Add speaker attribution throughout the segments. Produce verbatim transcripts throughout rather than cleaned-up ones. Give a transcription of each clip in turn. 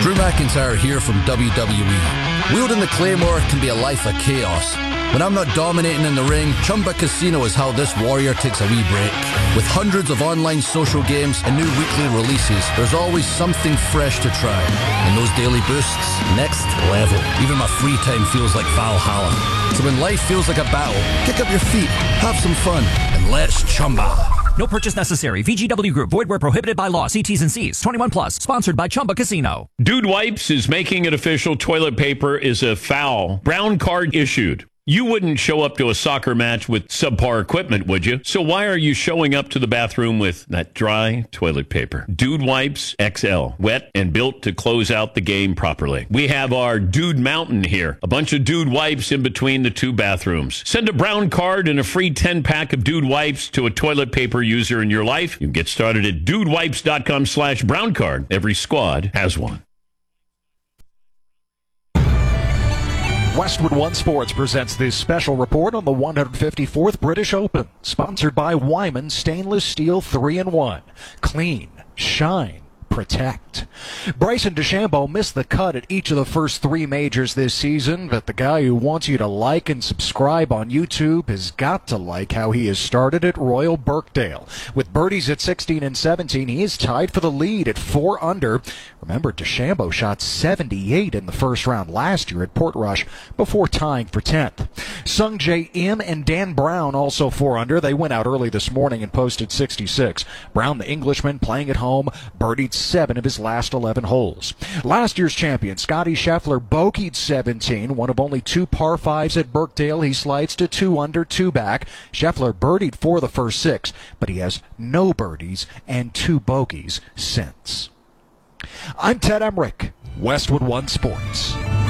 Speaker 1: Drew McIntyre here from W W E. Wielding the Claymore can be a life of chaos. When I'm not dominating in the ring, Chumba Casino is how this warrior takes a wee break. With hundreds of online social games and new weekly releases, there's always something fresh to try. And those daily boosts, next level. Even my free time feels like Valhalla. So when life feels like a battle, kick up your feet, have some fun, and let's Chumba.
Speaker 2: No purchase necessary. V G W Group. Void where prohibited by law. See T's and C's. twenty-one plus. Sponsored by Chumba Casino.
Speaker 3: Dude Wipes is making it official. Toilet paper is a foul. Brown card issued. You wouldn't show up to a soccer match with subpar equipment, would you? So why are you showing up to the bathroom with that dry toilet paper? Dude Wipes X L. Wet and built to close out the game properly. We have our Dude Mountain here. A bunch of Dude Wipes in between the two bathrooms. Send a brown card and a free ten-pack of Dude Wipes to a toilet paper user in your life. You can get started at dudewipes.com slash brown card. Every squad has one.
Speaker 4: Westwood One Sports presents this special report on the one hundred fifty-fourth British Open, sponsored by Wyman Stainless Steel three in one. Clean, shine, protect. Bryson DeChambeau missed the cut at each of the first three majors this season, but the guy who wants you to like and subscribe on YouTube has got to like how he has started at Royal Birkdale. With birdies at sixteen and seventeen, he is tied for the lead at four under. Remember, DeChambeau shot seventy-eight in the first round last year at Portrush before tying for tenth. Sung Jae Im and Dan Brown also four under. They went out early this morning and posted sixty-six. Brown, the Englishman, playing at home, birdied seven of his last eleven holes. Last year's champion, Scotty Scheffler, bogeyed seventeen, one of only two par fives at Birkdale. He slides to two under, two back. Scheffler birdied for the first six, but he has no birdies and two bogeys since. I'm Ted Emmerich, Westwood One Sports.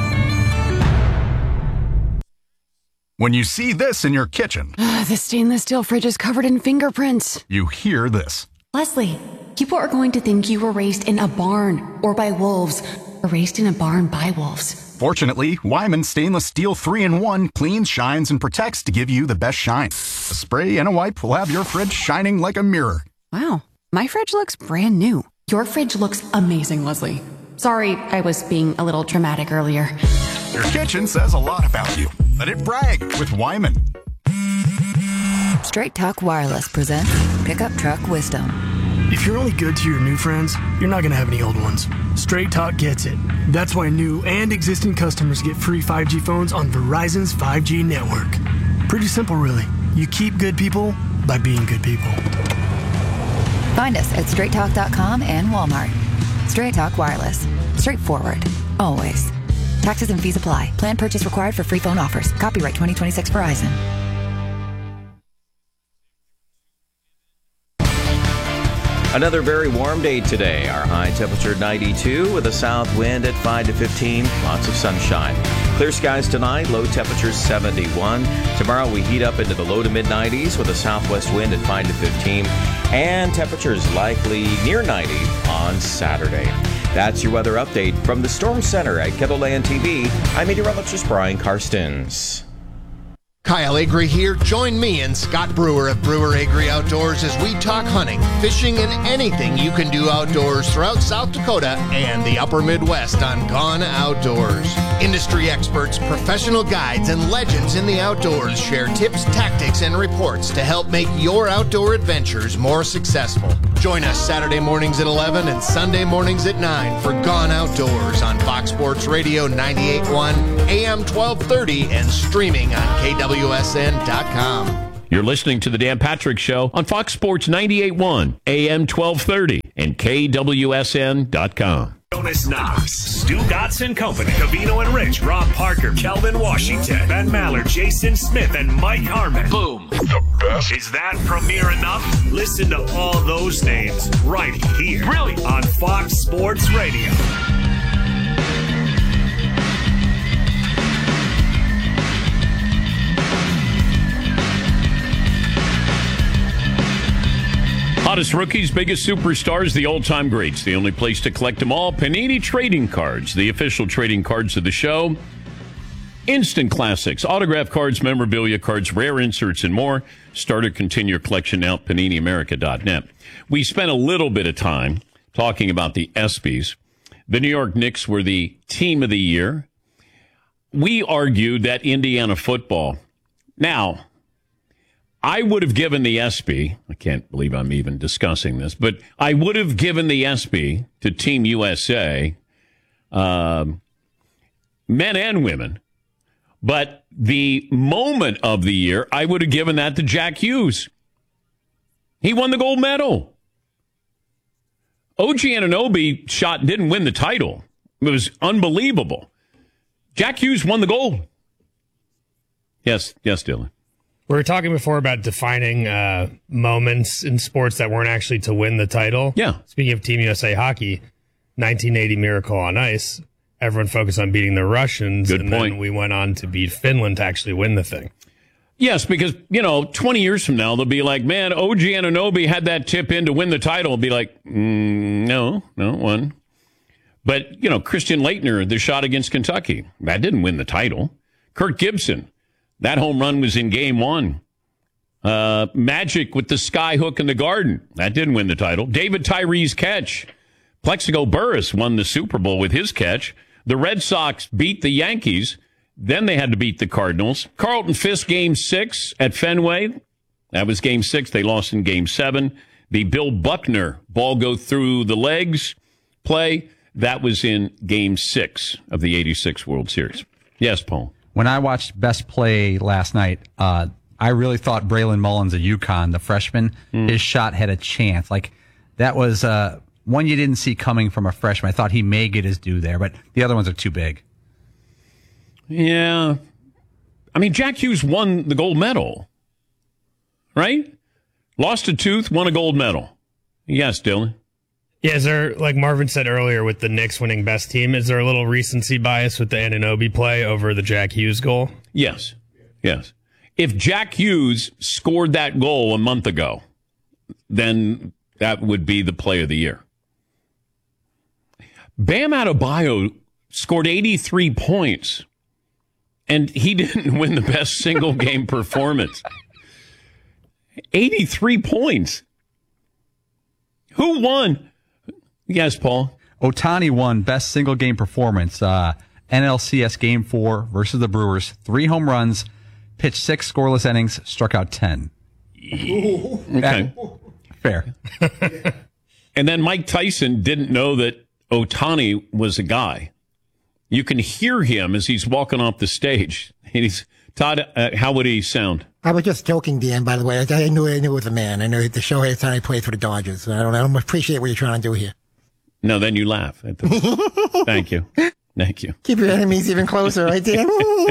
Speaker 5: When you see this in your kitchen,
Speaker 6: the stainless steel fridge is covered in fingerprints.
Speaker 5: You hear this.
Speaker 6: Leslie, people are going to think you were raised in a barn or by wolves, or raised in a barn by wolves.
Speaker 5: Fortunately, Wyman Stainless Steel three in one cleans, shines, and protects to give you the best shine. A spray and a wipe will have your fridge shining like a mirror.
Speaker 6: Wow, my fridge looks brand new. Your fridge looks amazing, Leslie. Sorry, I was being a little dramatic earlier.
Speaker 5: Your kitchen says a lot about you. Let it brag with Wyman.
Speaker 7: Straight Talk Wireless presents Pickup Truck Wisdom.
Speaker 8: If you're only good to your new friends, you're not going to have any old ones. Straight Talk gets it. That's why new and existing customers get free five G phones on Verizon's five G network. Pretty simple, really. You keep good people by being good people.
Speaker 7: Find us at straight talk dot com and Walmart. Straight Talk Wireless. Straightforward. Always. Taxes and fees apply. Plan purchase required for free phone offers. Copyright twenty twenty-six Verizon.
Speaker 9: Another very warm day today. Our high temperature ninety-two with a south wind at five to fifteen. Lots of sunshine. Clear skies tonight. Low temperature seventy-one. Tomorrow we heat up into the low to mid nineties with a southwest wind at five to fifteen. And temperatures likely near ninety on Saturday. That's your weather update from the Storm Center at Kettleland T V. I'm meteorologist Brian Karstens.
Speaker 10: Kyle Agri here. Join me and Scott Brewer of Brewer Agri Outdoors as we talk hunting, fishing, and anything you can do outdoors throughout South Dakota and the upper Midwest on Gone Outdoors. Industry experts, professional guides, and legends in the outdoors share tips, tactics, and reports to help make your outdoor adventures more successful. Join us Saturday mornings at eleven and Sunday mornings at nine for Gone Outdoors on Fox Sports Radio ninety-eight point one, A M twelve thirty, and streaming on K W S N dot com.
Speaker 3: You're listening to The Dan Patrick Show on Fox Sports ninety-eight point one, A M twelve thirty, and K W S N dot com.
Speaker 11: Jonas Knox, Stu Gotts and Company, Cavino and Rich, Rob Parker, Kelvin Washington, Ben Mallard, Jason Smith, and Mike Harmon. Boom. The best. Is that premiere enough? Listen to all those names right here. Really? On Fox Sports Radio.
Speaker 3: Hottest rookies, biggest superstars, the all-time greats. The only place to collect them all, Panini Trading Cards, the official trading cards of the show. Instant classics, autograph cards, memorabilia cards, rare inserts, and more. Start or continue your collection now at panini america dot net. We spent a little bit of time talking about the ESPYs. The New York Knicks were the team of the year. We argued that Indiana football. Now, I would have given the ESPY, I can't believe I'm even discussing this, but I would have given the ESPY to Team U S A, um, men and women. But the moment of the year, I would have given that to Jack Hughes. He won the gold medal. O G Anunoby shot didn't win the title. It was unbelievable. Jack Hughes won the gold. Yes, yes, Dylan.
Speaker 12: We were talking before about defining uh, moments in sports that weren't actually to win the title.
Speaker 3: Yeah.
Speaker 12: Speaking of Team U S A hockey, nineteen eighty Miracle on Ice. Everyone focused on beating the Russians.
Speaker 3: Good
Speaker 12: and
Speaker 3: point.
Speaker 12: Then we went on to beat Finland to actually win the thing.
Speaker 3: Yes, because, you know, twenty years from now, they'll be like, man, O G Anunoby had that tip in to win the title. It'll be like, mm, no, no, one. But, you know, Christian Laettner, the shot against Kentucky, that didn't win the title. Kirk Gibson, that home run was in game one. Uh, Magic with the sky hook in the Garden, that didn't win the title. David Tyree's catch. Plexico Burress won the Super Bowl with his catch. The Red Sox beat the Yankees. Then they had to beat the Cardinals. Carlton Fisk, game six at Fenway. That was game six. They lost in game seven. The Bill Buckner ball go through the legs play. That was in game six of the eighty-six World Series. Yes, Paul.
Speaker 13: When I watched Best Play last night, uh, I really thought Braylon Mullins of UConn, the freshman, mm. his shot had a chance. Like, that was uh, one you didn't see coming from a freshman. I thought he may get his due there, but the other ones are too big.
Speaker 3: Yeah. I mean, Jack Hughes won the gold medal, right? Lost a tooth, won a gold medal. Yes, Dylan.
Speaker 12: Yeah, is there, like Marvin said earlier with the Knicks winning best team, is there a little recency bias with the Anunoby play over the Jack Hughes goal?
Speaker 3: Yes. Yes. If Jack Hughes scored that goal a month ago, then that would be the play of the year. Bam Adebayo scored eighty-three points, and he didn't win the best single game performance. eighty-three points. Who won? Yes, Paul.
Speaker 13: Ohtani won best single game performance. Uh, N L C S Game four versus the Brewers. Three home runs, pitched six scoreless innings, struck out ten.
Speaker 3: Okay.
Speaker 13: Fair.
Speaker 3: And then Mike Tyson didn't know that Ohtani was a guy. You can hear him as he's walking off the stage. And he's, Todd, uh, how would he sound?
Speaker 14: I was just joking, Dan, by the way. I, I knew I knew it was a man. I knew the show had time he played for the Dodgers. I don't, I don't appreciate what you're trying to do here.
Speaker 3: No, then you laugh. At the, thank you. Thank you.
Speaker 14: Keep your enemies even closer, right, Dan?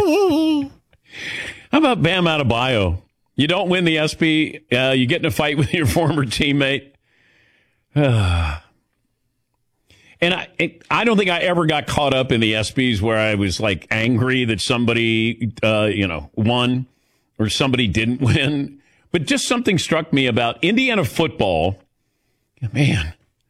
Speaker 3: How about Bam Adebayo? You don't win the ESPY. Uh, you get in a fight with your former teammate. and I I don't think I ever got caught up in the ESPYs where I was like angry that somebody, uh, you know, won or somebody didn't win. But just something struck me about Indiana football. Man.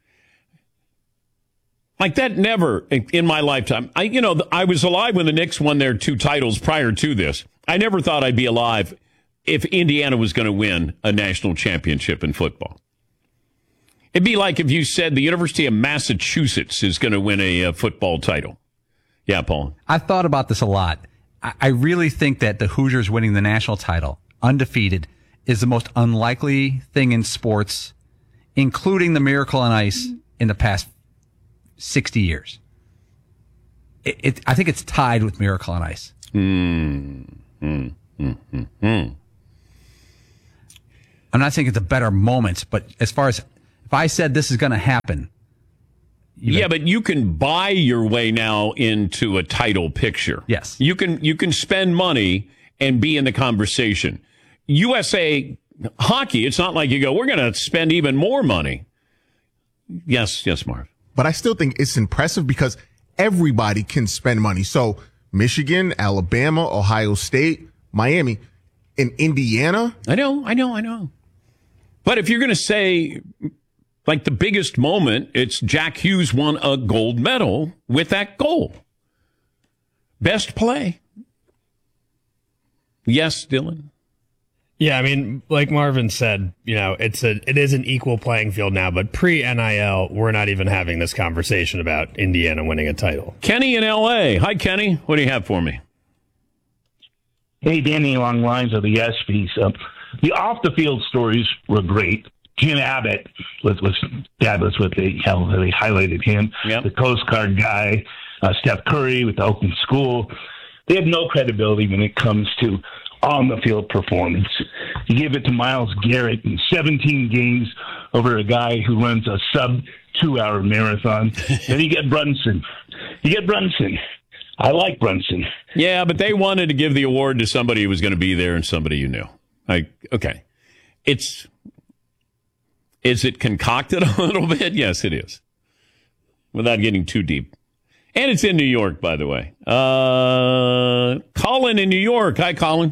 Speaker 3: Like that never in my lifetime. I, you know, I was alive when the Knicks won their two titles prior to this. I never thought I'd be alive if Indiana was going to win a national championship in football. It'd be like if you said the University of Massachusetts is going to win a, a football title. Yeah, Paul.
Speaker 13: I've thought about this a lot. I, I really think that the Hoosiers winning the national title, undefeated, is the most unlikely thing in sports, including the Miracle on Ice in the past sixty years. It, it, I think it's tied with Miracle on Ice.
Speaker 3: Mm, mm, mm, mm, mm.
Speaker 13: I'm not saying it's a better moment, but as far as if I said this is going to happen.
Speaker 3: Yeah, but you can buy your way now into a title picture.
Speaker 13: Yes.
Speaker 3: You can you can spend money and be in the conversation. U S A hockey, it's not like you go, we're going to spend even more money. Yes, yes, Marv.
Speaker 15: But I still think it's impressive because everybody can spend money. So Michigan, Alabama, Ohio State, Miami, and Indiana.
Speaker 3: I know, I know, I know. But if you're going to say, like the biggest moment, it's Jack Hughes won a gold medal with that goal. Best play. Yes, Dylan.
Speaker 12: Yeah, I mean, like Marvin said, you know, it's a it is an equal playing field now, but pre-N I L, we're not even having this conversation about Indiana winning a title.
Speaker 3: Kenny in L A. Hi, Kenny. What do you have for me?
Speaker 16: Hey, Danny, along the lines of the yes piece. Um, the off-the-field stories were great. Jim Abbott was, was fabulous with the, how they highlighted him.
Speaker 3: Yep.
Speaker 16: The Coast Guard guy, uh, Steph Curry with the Oakland School. They have no credibility when it comes to on-the-field performance. You give it to Myles Garrett in seventeen games over a guy who runs a sub-two-hour marathon. Then you get Brunson. You get Brunson. I like Brunson.
Speaker 3: Yeah, but they wanted to give the award to somebody who was going to be there and somebody you knew. Like, okay. It's, is it concocted a little bit? Yes, it is. Without getting too deep. And it's in New York, by the way. Uh, Colin in New York. Hi, Colin.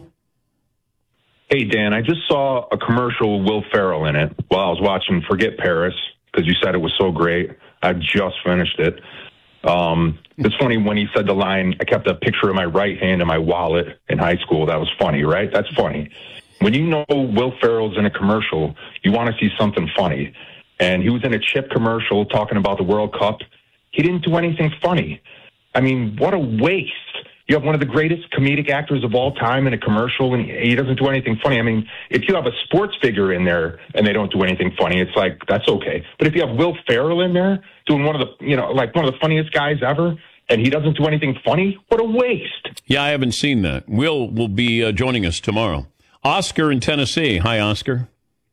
Speaker 17: Hey, Dan, I just saw a commercial with Will Ferrell in it while I was watching Forget Paris, because you said it was so great. I just finished it. Um, it's funny when he said the line, I kept a picture of my right hand in my wallet in high school. That was funny, right? That's funny. When you know Will Ferrell's in a commercial, you want to see something funny. And he was in a chip commercial talking about the World Cup. He didn't do anything funny. I mean, what a waste. You have one of the greatest comedic actors of all time in a commercial, and he doesn't do anything funny. I mean, if you have a sports figure in there and they don't do anything funny, it's like, that's okay. But if you have Will Ferrell in there doing one of the, you know, like one of the funniest guys ever, and he doesn't do anything funny, what a waste.
Speaker 3: Yeah, I haven't seen that. Will will be uh, joining us tomorrow. Oscar in Tennessee. Hi, Oscar.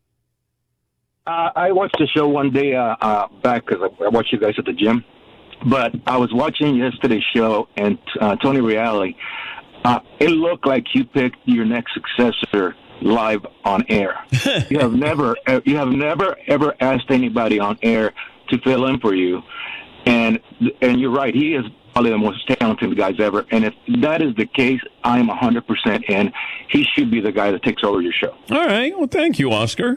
Speaker 18: Uh, I watched the show one day uh, uh, back because I, I watched you guys at the gym. But I was watching yesterday's show, and uh, Tony Reale, uh, it looked like you picked your next successor live on air. you have never, you have never ever asked anybody on air to fill in for you, and and you're right. He is probably the most talented guys ever. And if that is the case, I'm one hundred percent in. He should be the guy that takes over your show.
Speaker 3: All right. Well, thank you, Oscar.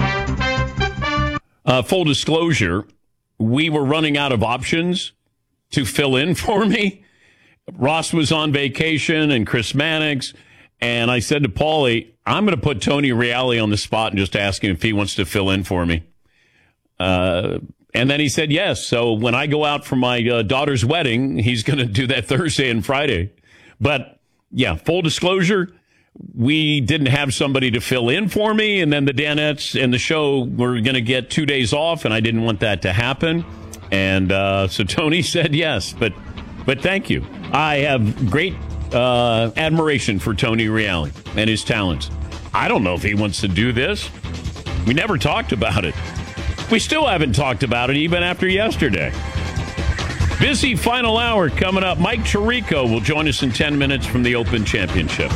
Speaker 3: Uh, full disclosure. We were running out of options to fill in for me. Ross was on vacation and Chris Mannix. And I said to Paulie, I'm going to put Tony Reale on the spot and just ask him if he wants to fill in for me. Uh, and then he said yes. So when I go out for my uh, daughter's wedding, he's going to do that Thursday and Friday. But yeah, full disclosure, we didn't have somebody to fill in for me, and then the Danettes and the show were going to get two days off, and I didn't want that to happen. And uh, so Tony said yes, but but thank you. I have great uh, admiration for Tony Reale and his talents. I don't know if he wants to do this. We never talked about it. We still haven't talked about it even after yesterday. Busy final hour coming up. Mike Tirico will join us in ten minutes from the Open Championship.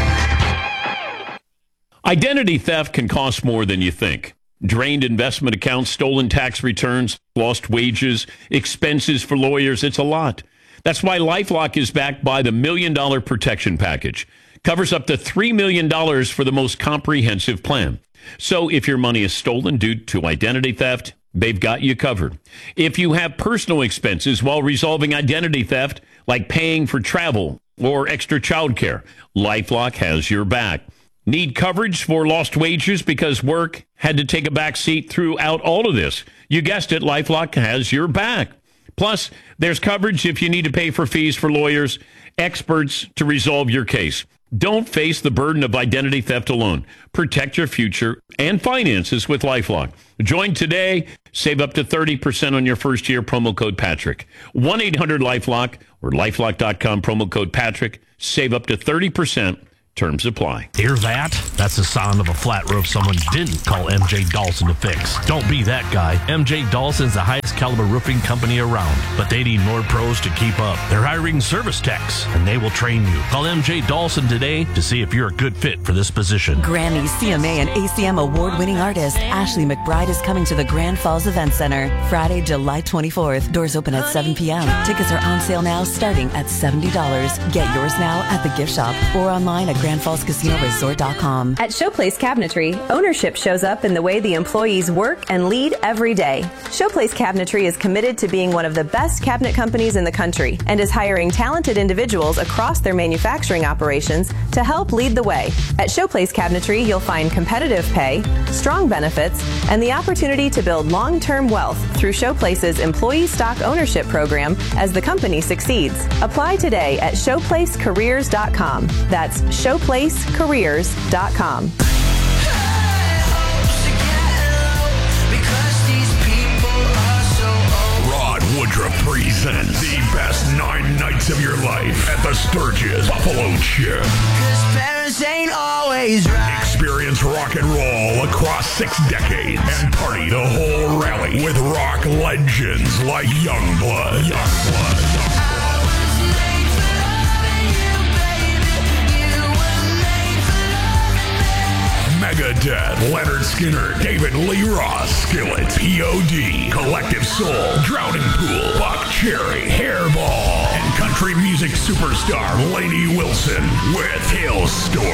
Speaker 3: Identity theft can cost more than you think. Drained investment accounts, stolen tax returns, lost wages, expenses for lawyers. It's a lot. That's why LifeLock is backed by the Million Dollar Protection Package. Covers up to three million dollars for the most comprehensive plan. So if your money is stolen due to identity theft, they've got you covered. If you have personal expenses while resolving identity theft, like paying for travel or extra childcare, LifeLock has your back. Need coverage for lost wages because work had to take a back seat throughout all of this? You guessed it, LifeLock has your back. Plus, there's coverage if you need to pay for fees for lawyers, experts to resolve your case. Don't face the burden of identity theft alone. Protect your future and finances with LifeLock. Join today. Save up to thirty percent on your first year. Promo code Patrick. one eight hundred LifeLock or lifelock dot com. Promo code Patrick. Save up to thirty percent. Terms apply.
Speaker 11: Hear that? That's the sound of a flat roof someone didn't call M J Dawson to fix. Don't be that guy. M J Dawson's the highest caliber roofing company around, but they need more pros to keep up. They're hiring service techs, and they will train you. Call M J Dawson today to see if you're a good fit for this position.
Speaker 19: Grammy, C M A, and A C M award-winning artist Ashley McBryde is coming to the Grand Falls Event Center Friday, July twenty-fourth. Doors open at seven p.m. Tickets are on sale now starting at seventy dollars. Get yours now at the gift shop or online at grand falls casino resort dot com.
Speaker 20: At Showplace Cabinetry, ownership shows up in the way the employees work and lead every day. Showplace Cabinetry is committed to being one of the best cabinet companies in the country and is hiring talented individuals across their manufacturing operations to help lead the way. At Showplace Cabinetry, you'll find competitive pay, strong benefits, and the opportunity to build long-term wealth through Showplace's employee stock ownership program as the company succeeds. Apply today at showplace careers dot com. That's showplace careers dot com.
Speaker 11: Rod Woodruff presents the best nine nights of your life at the Sturgis Buffalo Chip.
Speaker 21: Parents ain't always right.
Speaker 11: Experience rock and roll across six decades and party the whole rally with rock legends like Youngblood. Youngblood. Megadeth, Leonard Skinner, David Lee Roth, Skillet, P O D, Collective Soul, Drowning Pool, Buck Cherry, Hairball, and country music superstar Lainey Wilson with Hailstorm.